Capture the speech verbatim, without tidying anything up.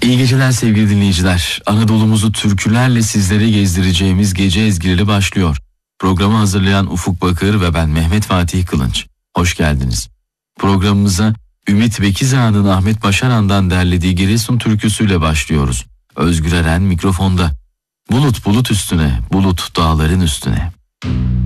İyi geceler sevgili dinleyiciler. Anadolu'muzu türkülerle sizlere gezdireceğimiz gece ezgileri başlıyor. Programı hazırlayan Ufuk Bakır ve ben Mehmet Fatih Kılınç. Hoş geldiniz. Programımıza Ümit Bekizağa'nın Ahmet Başaran'dan derlediği Giresun türküsüyle başlıyoruz. Özgür Eren mikrofonda. Bulut bulut üstüne, bulut dağların üstüne.